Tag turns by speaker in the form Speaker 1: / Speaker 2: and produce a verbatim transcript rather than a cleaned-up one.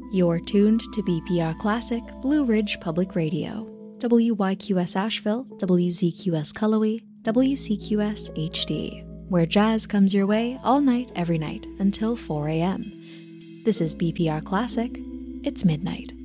Speaker 1: You're tuned to B P R Classic, Blue Ridge Public Radio, W Y Q S Asheville, W Z Q S Cullowhee, W C Q S H D, where jazz comes your way all night, every night, until four a.m. This is B P R Classic. It's midnight.